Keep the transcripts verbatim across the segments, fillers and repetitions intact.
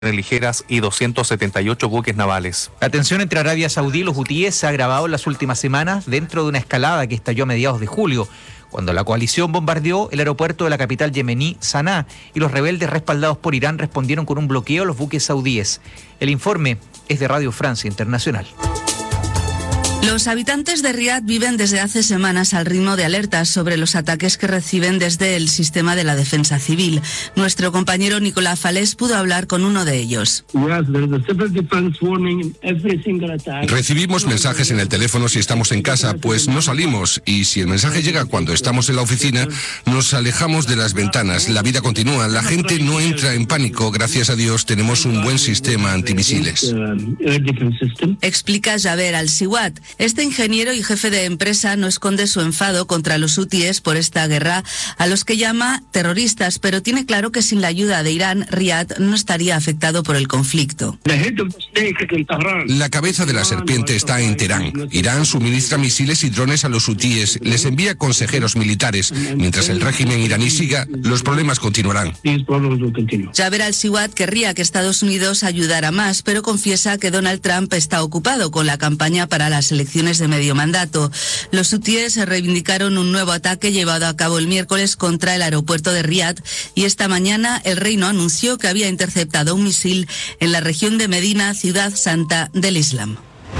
ligeras y doscientos setenta y ocho buques navales. La tensión entre Arabia Saudí y los hutíes se ha agravado en las últimas semanas dentro de una escalada que estalló a mediados de julio, cuando la coalición bombardeó el aeropuerto de la capital yemení, Saná, y los rebeldes respaldados por Irán respondieron con un bloqueo a los buques saudíes. El informe es de Radio Francia Internacional. Los habitantes de Riad viven desde hace semanas al ritmo de alertas sobre los ataques que reciben desde el sistema de la defensa civil. Nuestro compañero Nicolás Falés pudo hablar con uno de ellos. Recibimos mensajes en el teléfono si estamos en casa, pues no salimos, y si el mensaje llega cuando estamos en la oficina, nos alejamos de las ventanas. La vida continúa, la gente no entra en pánico. Gracias a Dios tenemos un buen sistema antimisiles. Explica Jaber Al-Siwat. Este ingeniero y jefe de empresa no esconde su enfado contra los hutíes por esta guerra, a los que llama terroristas, pero tiene claro que sin la ayuda de Irán, Riad no estaría afectado por el conflicto. La cabeza de la serpiente está en Teherán. Irán suministra misiles y drones a los hutíes, les envía consejeros militares. Mientras el régimen iraní siga, los problemas continuarán. Jaber Al-Siwat querría que Estados Unidos ayudara más, pero confiesa que Donald Trump está ocupado con la campaña para las elecciones de medio mandato. Los hutíes reivindicaron un nuevo ataque llevado a cabo el miércoles contra el aeropuerto de Riad, y esta mañana el Reino anunció que había interceptado un misil en la región de Medina, ciudad santa del Islam.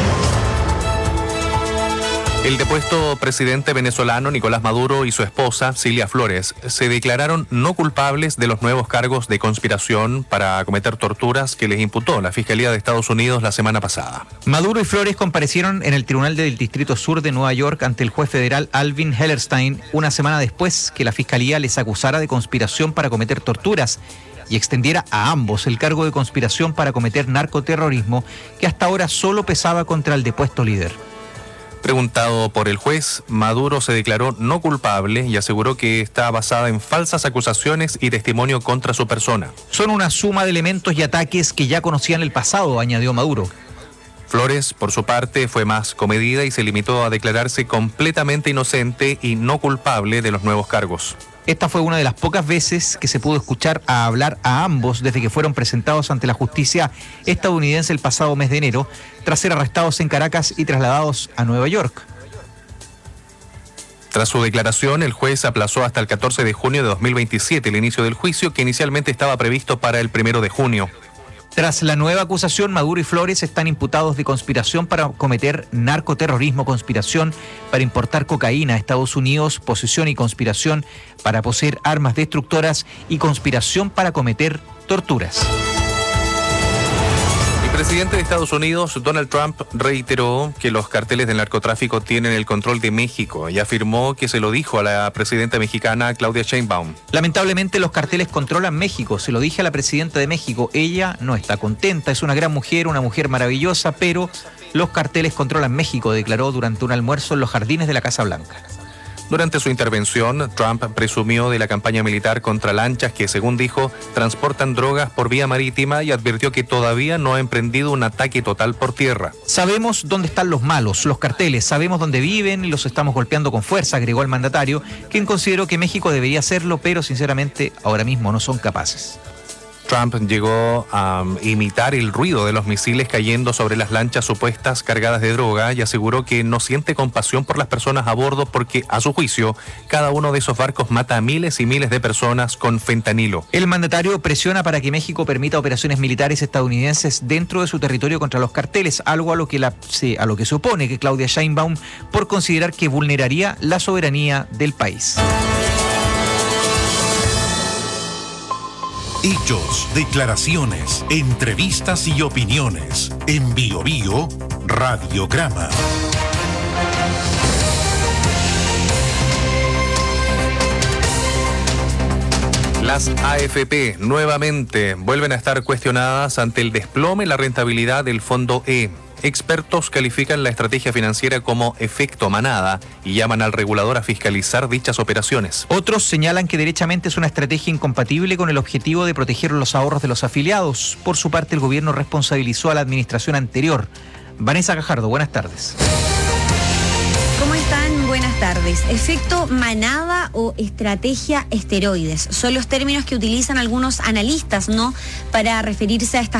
El depuesto presidente venezolano Nicolás Maduro y su esposa Cilia Flores se declararon no culpables de los nuevos cargos de conspiración para cometer torturas que les imputó la Fiscalía de Estados Unidos la semana pasada. Maduro y Flores comparecieron en el Tribunal del Distrito Sur de Nueva York ante el juez federal Alvin Hellerstein una semana después que la Fiscalía les acusara de conspiración para cometer torturas y extendiera a ambos el cargo de conspiración para cometer narcoterrorismo, que hasta ahora solo pesaba contra el depuesto líder. Preguntado por el juez, Maduro se declaró no culpable y aseguró que está basada en falsas acusaciones y testimonio contra su persona. Son una suma de elementos y ataques que ya conocían el pasado, añadió Maduro. Flores, por su parte, fue más comedida y se limitó a declararse completamente inocente y no culpable de los nuevos cargos. Esta fue una de las pocas veces que se pudo escuchar a hablar a ambos desde que fueron presentados ante la justicia estadounidense el pasado mes de enero, tras ser arrestados en Caracas y trasladados a Nueva York. Tras su declaración, el juez aplazó hasta el catorce de junio de dos mil veintisiete el inicio del juicio, que inicialmente estaba previsto para el primero de junio. Tras la nueva acusación, Maduro y Flores están imputados de conspiración para cometer narcoterrorismo, conspiración para importar cocaína a Estados Unidos, posesión y conspiración para poseer armas destructoras y conspiración para cometer torturas. El presidente de Estados Unidos, Donald Trump, reiteró que los carteles del narcotráfico tienen el control de México y afirmó que se lo dijo a la presidenta mexicana Claudia Sheinbaum. Lamentablemente los carteles controlan México, se lo dije a la presidenta de México. Ella no está contenta, es una gran mujer, una mujer maravillosa, pero los carteles controlan México, declaró durante un almuerzo en los jardines de la Casa Blanca. Durante su intervención, Trump presumió de la campaña militar contra lanchas que, según dijo, transportan drogas por vía marítima y advirtió que todavía no ha emprendido un ataque total por tierra. Sabemos dónde están los malos, los carteles, sabemos dónde viven y los estamos golpeando con fuerza, agregó el mandatario, quien consideró que México debería hacerlo, pero sinceramente ahora mismo no son capaces. Trump llegó a imitar el ruido de los misiles cayendo sobre las lanchas supuestas cargadas de droga y aseguró que no siente compasión por las personas a bordo porque, a su juicio, cada uno de esos barcos mata a miles y miles de personas con fentanilo. El mandatario presiona para que México permita operaciones militares estadounidenses dentro de su territorio contra los carteles, algo a lo que, la, a lo que se opone que Claudia Sheinbaum por considerar que vulneraría la soberanía del país. Hechos, declaraciones, entrevistas y opiniones. En Bio Bio, Radiograma. Las A F P nuevamente vuelven a estar cuestionadas ante el desplome en la rentabilidad del Fondo E. Expertos califican la estrategia financiera como efecto manada y llaman al regulador a fiscalizar dichas operaciones. Otros señalan que derechamente es una estrategia incompatible con el objetivo de proteger los ahorros de los afiliados. Por su parte, el gobierno responsabilizó a la administración anterior. Vanessa Gajardo, buenas tardes. ¿Cómo están? Buenas tardes. Efecto manada o estrategia esteroides son los términos que utilizan algunos analistas, ¿no?, para referirse a esta